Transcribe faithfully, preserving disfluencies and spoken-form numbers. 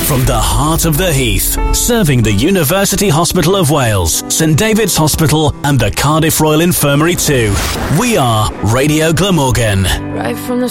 From the heart of the Heath, serving the University Hospital of Wales, St David's Hospital and the Cardiff Royal Infirmary too. We are Radio Glamorgan. Right from the